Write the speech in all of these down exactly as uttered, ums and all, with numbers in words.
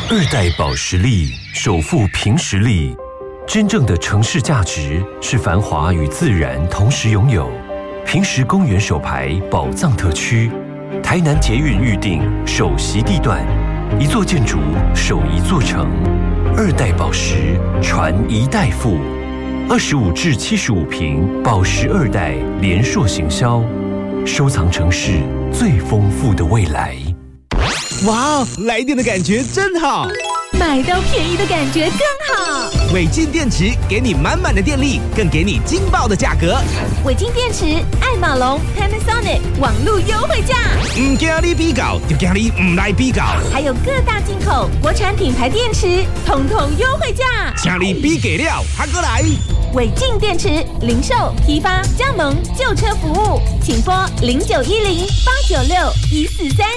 二代保时力首富凭实力，真正的城市价值是繁华与自然同时拥有。平实公园首排宝藏特区，台南捷运预定首席地段，一座建筑守一座城。二代保时传一代富，二十五至七十五平保时二代联硕行销，收藏城市最丰富的未来。 哇，来电的感觉真好， 买到便宜的感觉更好。 伟晋电池给你满满的电力，更给你惊爆的价格。 伟晋电池，爱马龙 Panasonic 网络优惠价。 唔惊你比较，就惊你唔来比较。 还有各大进口国产品牌电池，统统优惠价。 请你比给了，还过来。 伟晋电池零售、批发、加盟、旧车服务，请拨零九一零八九六一四三。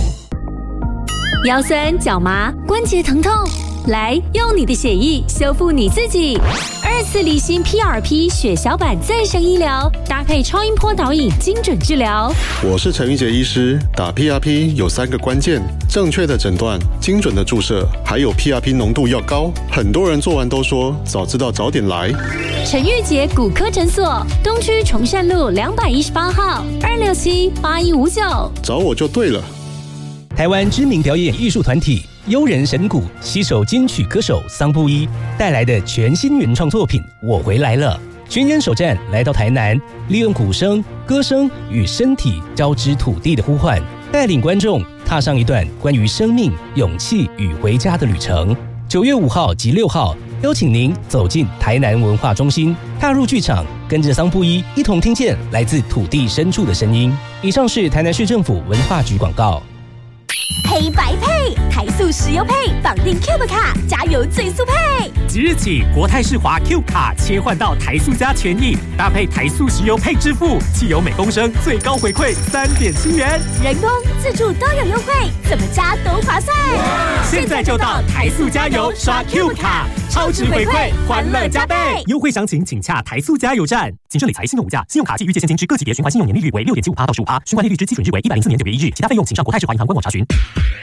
腰酸、脚麻、关节疼痛，来用你的血液修复你自己。二次离心 P R P 血小板再生医疗，搭配超音波导引精准治疗。 我是陈玉杰医师，打 P R P 有三个关键：正确的诊断、精准的注射，还有 P R P 浓度要高。很多人做完都说早知道早点来。 陈玉杰骨科诊所，东区崇善路两百一十八号，二六七八一五九， 找我就对了。 台湾知名表演艺术团体优人神鼓携手金曲歌手桑布伊带来的全新原创作品《我回来了》，巡演首站来到台南，利用鼓声、歌声与身体交织土地的呼唤，带领观众踏上一段关于生命、勇气与回家的旅程。九月五号及六号，邀请您走进台南文化中心，踏入剧场，跟着桑布伊一同听见来自土地深处的声音。以上是台南市政府文化局广告。 黑白配，台塑石油配，绑定 Cube 卡，加油最速配。 即日起，国泰世华 Cube 卡切换到台塑加权益，搭配台塑石油配支付，汽油每公升最高回馈三点七元， 人工、自助都有优惠，怎么加都划算。 现在就到台塑加油刷 Cube 卡，超值回馈，欢乐加倍。优惠详情请洽台塑加油站。谨慎理财，信用无价，信用卡基于借现金之各级别循环信用年利率为六点七五趴到十五趴，循环利率之基准日为一百零四年九月一日，其他费用请上国泰世华银行官网查询。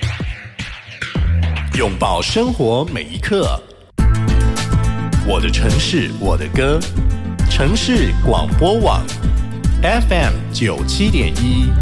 拥抱生活每一刻，我的城市，我的歌，城市广播网 F M 九七点一。